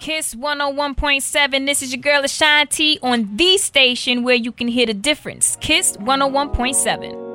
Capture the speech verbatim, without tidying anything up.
Kiss one oh one point seven. This is your girl Ashanti on the station where you can hear the difference. Kiss one oh one point seven.